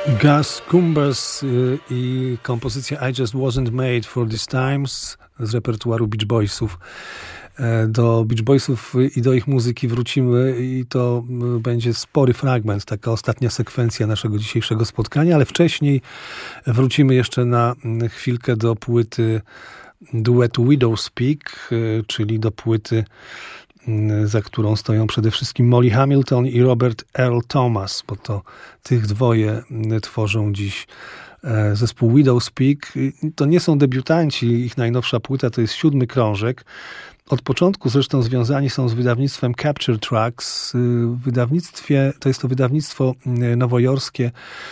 Gus Cumbers i kompozycja I Just Wasn't Made for These Times z repertuaru Beach Boysów. Do Beach Boysów i do ich muzyki wrócimy i to będzie spory fragment, taka ostatnia sekwencja naszego dzisiejszego spotkania, ale wcześniej wrócimy jeszcze na chwilkę do płyty duetu Widowspeak, czyli do płyty, za którą stoją przede wszystkim Molly Hamilton i Robert Earl Thomas, bo to tych dwoje tworzą dziś zespół Widowspeak. To nie są debiutanci, ich najnowsza płyta to jest 7. krążek. Od początku zresztą związani są z wydawnictwem Capture Tracks. To jest to wydawnictwo nowojorskie,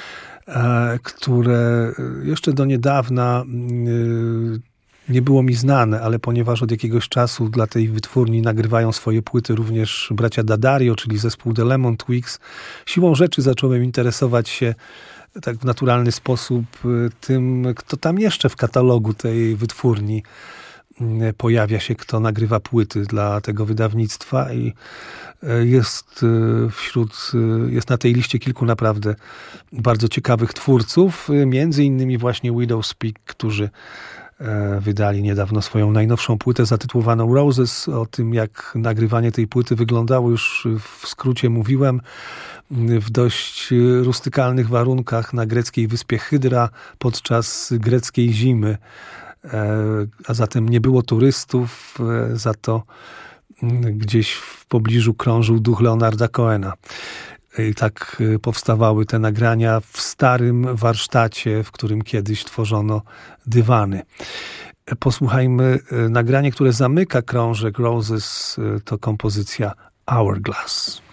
które jeszcze do niedawna nie było mi znane, ale ponieważ od jakiegoś czasu dla tej wytwórni nagrywają swoje płyty również bracia Daddario, czyli zespół The Lemon Twigs, siłą rzeczy zacząłem interesować się tak w naturalny sposób tym, kto tam jeszcze w katalogu tej wytwórni pojawia się, kto nagrywa płyty dla tego wydawnictwa i jest na tej liście kilku naprawdę bardzo ciekawych twórców, między innymi właśnie Widowspeak, którzy wydali niedawno swoją najnowszą płytę zatytułowaną Roses. O tym, jak nagrywanie tej płyty wyglądało, już w skrócie mówiłem. W dość rustykalnych warunkach na greckiej wyspie Hydra podczas greckiej zimy. A zatem nie było turystów, za to gdzieś w pobliżu krążył duch Leonarda Cohena. I tak powstawały te nagrania w starym warsztacie, w którym kiedyś tworzono dywany. Posłuchajmy nagranie, które zamyka krążek Roses, to kompozycja Hourglass.